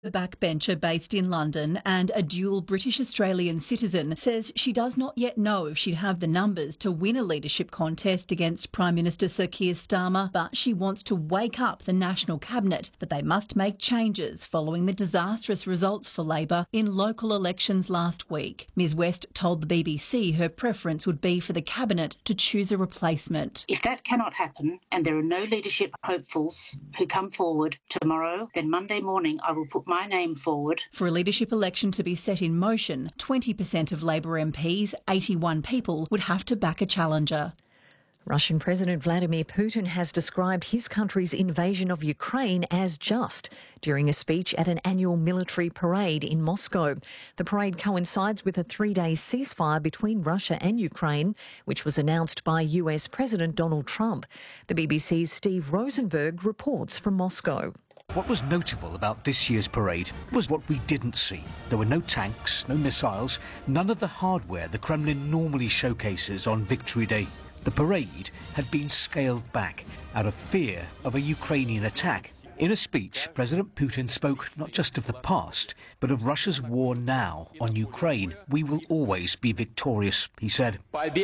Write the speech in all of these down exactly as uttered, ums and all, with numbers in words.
The backbencher based in London and a dual British-Australian citizen says she does not yet know if she'd have the numbers to win a leadership contest against Prime Minister Sir Keir Starmer, but she wants to wake up the National Cabinet that they must make changes following the disastrous results for Labor in local elections last week. Ms West told the B B C her preference would be for the Cabinet to choose a replacement. If that cannot happen and there are no leadership hopefuls who come forward tomorrow, then Monday morning I will put my name forward. For a leadership election to be set in motion, twenty percent of Labor M Ps, eighty-one people, would have to back a challenger. Russian President Vladimir Putin has described his country's invasion of Ukraine as just during a speech at an annual military parade in Moscow. The parade coincides with a three-day ceasefire between Russia and Ukraine, which was announced by U S President Donald Trump. The B B C's Steve Rosenberg reports from Moscow. What was notable about this year's parade was what we didn't see. There were no tanks, no missiles, none of the hardware the Kremlin normally showcases on Victory Day. The parade had been scaled back out of fear of a Ukrainian attack. In a speech, President Putin spoke not just of the past, but of Russia's war now on Ukraine. We will always be victorious, he said.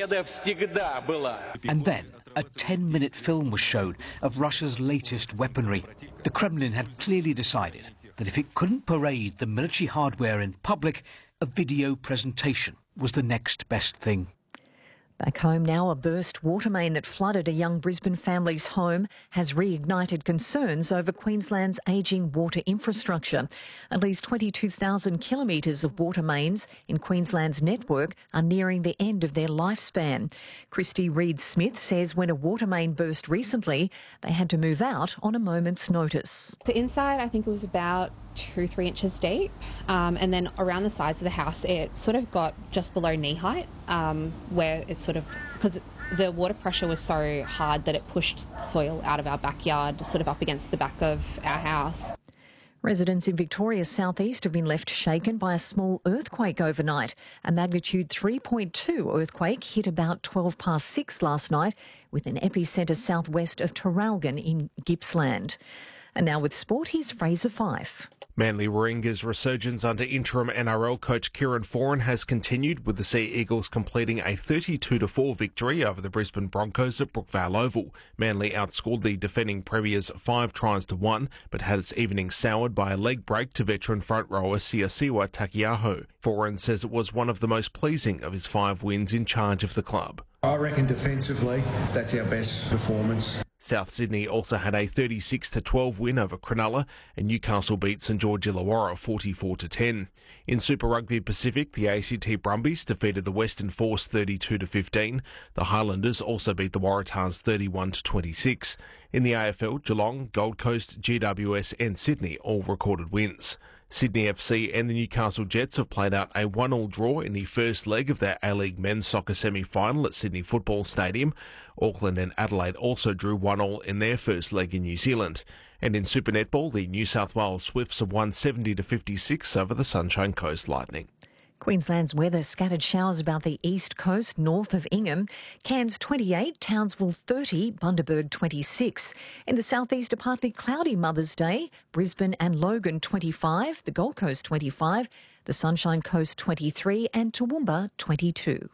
And then a ten-minute film was shown of Russia's latest weaponry. The Kremlin had clearly decided that if it couldn't parade the military hardware in public, a video presentation was the next best thing. Back home now, a burst water main that flooded a young Brisbane family's home has reignited concerns over Queensland's ageing water infrastructure. At least twenty-two thousand kilometres of water mains in Queensland's network are nearing the end of their lifespan. Christy Reed-Smith says when a water main burst recently, they had to move out on a moment's notice. The inside, I think it was about two, three inches deep, um, and then around the sides of the house, it sort of got just below knee height, um, where it's sort of, because the water pressure was so hard that it pushed soil out of our backyard, sort of up against the back of our house. Residents in Victoria's southeast have been left shaken by a small earthquake overnight. A magnitude three point two earthquake hit about twelve past six last night with an epicentre southwest of Traralgon in Gippsland. And now with sport, here's Fraser Fife. Manly Warringah's resurgence under interim N R L coach Kieran Foran has continued, with the Sea Eagles completing a thirty-two to four victory over the Brisbane Broncos at Brookvale Oval. Manly outscored the defending premiers five tries to one, but had its evening soured by a leg break to veteran front rower Siosiwa Takiaho. Foran says it was one of the most pleasing of his five wins in charge of the club. I reckon defensively, that's our best performance. South Sydney also had a thirty-six to twelve win over Cronulla, and Newcastle beat St George Illawarra forty-four to ten. In Super Rugby Pacific, the A C T Brumbies defeated the Western Force thirty-two to fifteen. The Highlanders also beat the Waratahs thirty-one to twenty-six. In the A F L, Geelong, Gold Coast, G W S and Sydney all recorded wins. Sydney F C and the Newcastle Jets have played out a one all draw in the first leg of their A-League men's soccer semi-final at Sydney Football Stadium. Auckland and Adelaide also drew one all in their first leg in New Zealand. And in Super Netball, the New South Wales Swifts have won seventy to fifty-six over the Sunshine Coast Lightning. Queensland's weather: scattered showers about the east coast north of Ingham. Cairns twenty-eight, Townsville thirty, Bundaberg twenty-six. In the southeast, a partly cloudy Mother's Day. Brisbane and Logan twenty-five, the Gold Coast twenty-five, the Sunshine Coast twenty-three and Toowoomba twenty-two.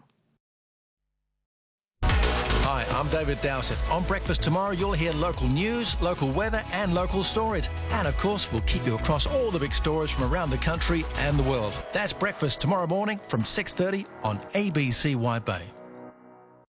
Hi, I'm David Dowsett. On Breakfast tomorrow, you'll hear local news, local weather and local stories. And of course, we'll keep you across all the big stories from around the country and the world. That's Breakfast tomorrow morning from six thirty on A B C White Bay.